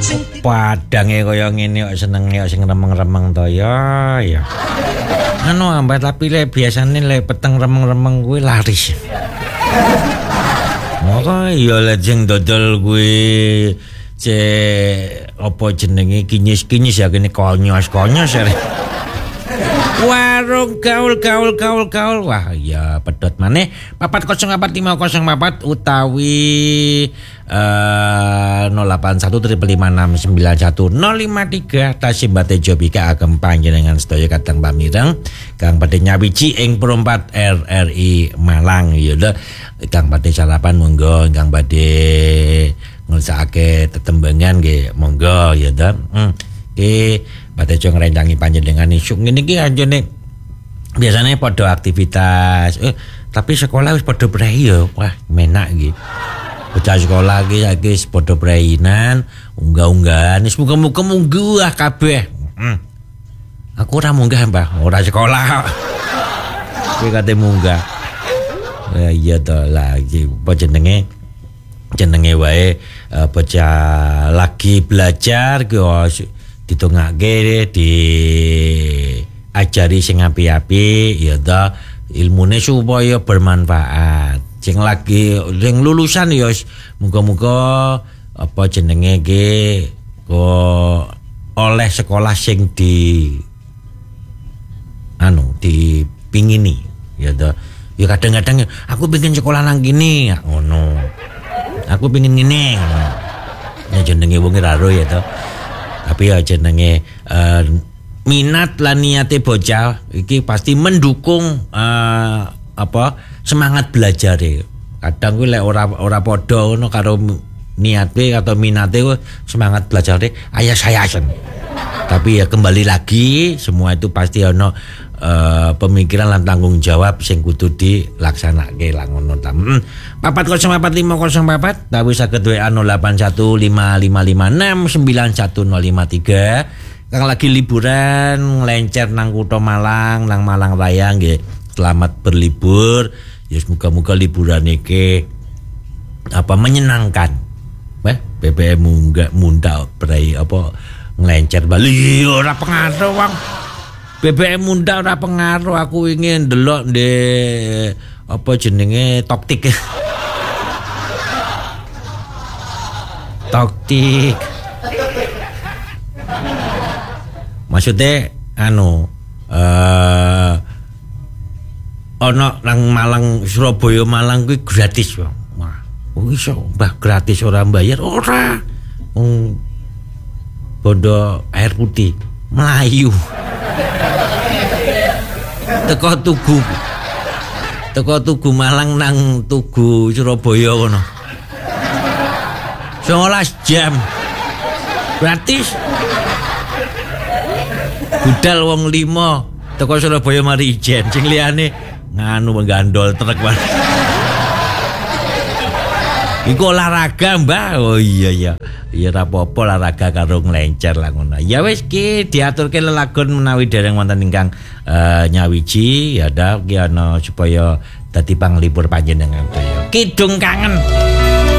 Padange kaya ngene kok senenge sing remeng-remeng to ya. Anu ambak tapi biasane peteng remeng-remeng kuwi laris. Maka ya lajeng dodol kuwi apa jenenge kinyis-kinyis ya kene konyos-konyos ya. Warung gaul. Wah ya pedot maneh 4045004 utawi 08155691053 tasih Mbate Jobika agem panjenengan sedaya kadang pamireng kang badhe nyawiji ing perumpat RRI Malang ya lho kang badhe sarapan monggo kang badhe ngrasakake tetembangan nggih monggo ya to. Badhe aja ngrencangi panjenengan isuk ngene iki anjene biasane padha aktivitas tapi sekolah wis padha prei ya wah menak iki bocah sekolah iki saiki padha preinan unggah-unggahan wis muga-muga munggah kabeh aku ora munggah Mbah ora sekolah kowe kate munggah iya to lagi apa jenenge wae bocah lagi belajar ki ditongake di ajari sing api-api ya ta ilmune supaya bermanfaat sing lulusan ya muga-muga apa jenenge iki kok oleh sekolah sing dipingini ya ta ya kadang-kadang aku pengen sekolah nang kene ngono aku pengen ngene ya jenenge wong ora ya ta tapi ya jenenge minat lan niate bocah iki pasti mendukung semangat belajare. Kadang kuwi lek ora padha ngono karo niate atau minate semangat belajare ayas-ayasen. Tapi ya kembali lagi semua itu pasti ono pemikiran lan tanggung jawab sing kudu dilaksanake lah ngono ta. 4045004 tapi saged WA 081555691053 kang lagi liburan nglencer nang kutha Malang nang Malang Raya nggih selamat berlibur ya semoga-moga liburan iki menyenangkan. BBM munda prei nglencer Bali ora pengaruh wong BBM munda ora pengaruh aku ingin ndelok jenenge toktik maksudnya ono nang Malang Surabaya Malang kuwi gratis wong wah iso Mbah gratis ora bayar ora wong bondo air putih Melayu teko Tugu Malang nang Tugu Surabaya kono 19 jam gratis budal wong 5 teko Surabaya mari ijen sing liyane menggandol truk iku olahraga Mbah oh iya ora apa-apa olahraga karo nglencer lah ngono ya wis ki diaturke lelagon menawi dereng wonten ingkang nyawiji ya dak ki ana supaya dadi panglipur panjenengan kidung kangen